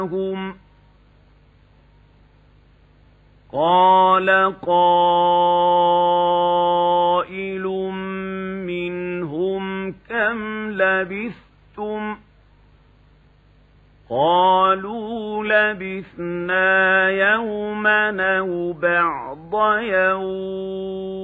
قال قائل منهم كم لبثتم قالوا لبثنا يوما أو بعض يوم